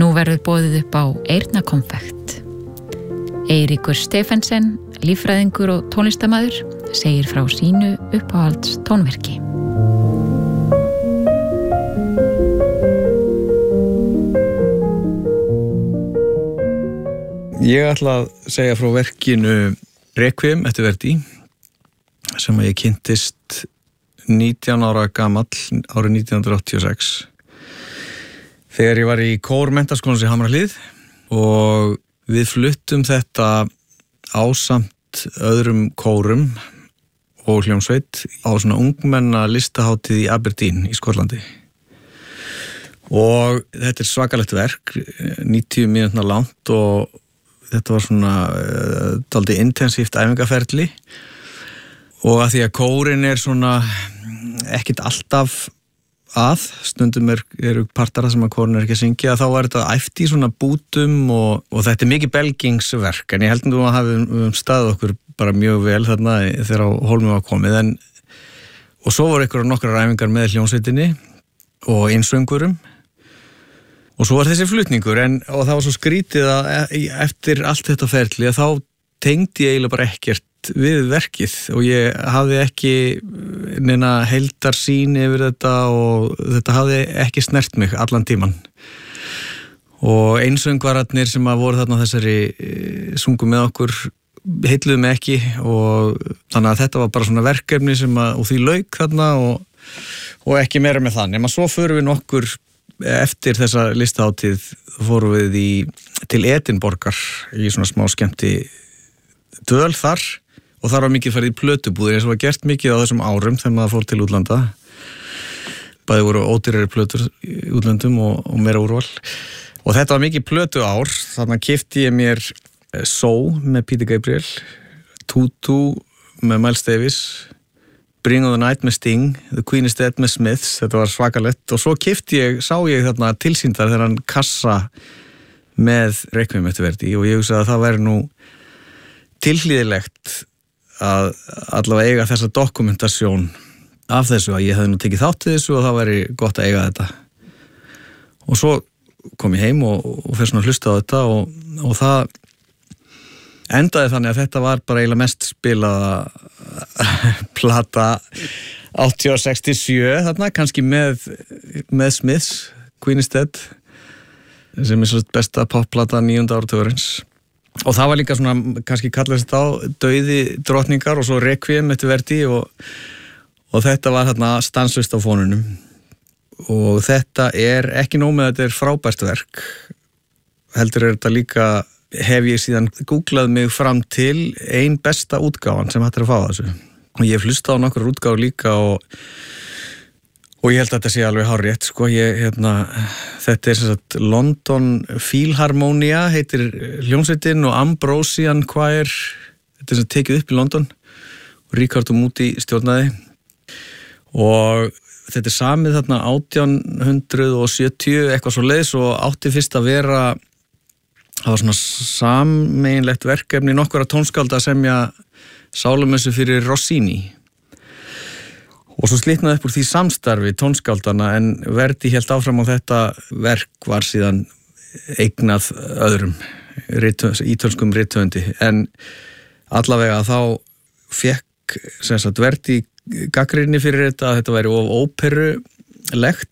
Nú verður boðið upp á eyrnakonfekt. Eiríkur Stefensen, líffræðingur og tónlistarmaður, segir frá sínu uppáhalds tónverki. Ég ætla að segja frá verkinu Requiem eftir Verdi sem ég kynntist 19 ára gamall árið 1986 þegar ég var í kórmenntaskólans í Hamrahlíð og við fluttum þetta ásamt öðrum kórum og hljómsveit á svona ungmenna listahátíð í Aberdeen í Skotlandi. Og þetta er svakalegt verk, 90 mínútna langt og þetta var svona dálítið intensíft æfingaferli og að því að kórin er svona ekkit alltaf stundum eru partar sem að kórin er ekki að syngja, þá var þetta æft í svona bútum og þetta er mikið belgingsverk en ég held að hafi staðið okkur bara mjög vel þarna þegar á hólmi var komið og svo voru nokkrar æfingar með hljómsveitinni og einsöngurum og svo var þessi flutningur og það var svo skrítið að eftir allt þetta ferli að þá tengdi ég eiginlega bara ekkert við verkið og ég hafði ekki neina heildarsýn yfir þetta og þetta hafði ekki snert mig allan tíman. Og einsöngvararnir sem að voru þarna þessari sungu með okkur heilluðu mig ekki og þannig að þetta var bara svona verkefni sem að, og því lauk þarna og ekki meira með það. Nema svo förum við nokkur eftir þessa listahátíð fórum við til Edinborgar í svona smá skemmti dvöl þar og þar var mikið farið í plötubúðir eins og var gert mikið á þessum árum þegar maður fór til útlanda. Bæði voru ódýrari plötur í útlandum og meira úrval. Og þetta var mikið plötu ár, þannig að keypti ég mér Soul með Peter Gabriel, Tutu með Miles Davis, Bring on the Night með Sting, The Queen is Dead með Smiths, þetta var svakalett og svo sá ég þarna tilsýndar þegar hann kassa með Requiem eftir Verdi og ég hugsaði að það væri nú tilhlýðilegt að allavega eiga þessa dokumentasjón af þessu að ég hefði nú tekið þátt í þessu og það væri gott að eiga þetta. Og svo kom ég heim og fyrir svona að hlusta á þetta og það endaði þannig að þetta var bara eiginlega mest spilaða plata 80-67 þarna, kannski með Smiths, Queen is Dead, sem er svo besta popplata 9. áratugurins. Og það var líka svona, kannski kallast þetta á dauði drottningar og svo Requiem eftir Verdi og þetta var þarna stanslaust á fónunum. Og þetta er ekki nóg með að þetta er frábært verk, heldur er þetta líka hef ég síðan googlað mig fram til ein besta útgáfan sem hægt er að fá þessu. Og ég hef hlustað á nokkur útgáfur líka og ég held að þetta sé alveg hárrétt, sko. Þetta er sem sagt London Philharmonia, heitir hljómsveitin og Ambrosian Choir, þetta er sem tekið upp í London og Ricardo Muti stjórnaði og þetta er samið þarna 1870 eitthvað svo leiðis og átti fyrst að vera það var svona sameiginlegt verkefni nokkura tónskálda að semja sálumessu fyrir Rossini og svo slitnaði upp úr því samstarfi tónskáldana en Verdi hélt áfram á þetta verk var síðan eignað öðrum ítölskum rithöfundi en allavega þá fekk sem sagt Verdi gagnrýni fyrir þetta að þetta væri of óperulegt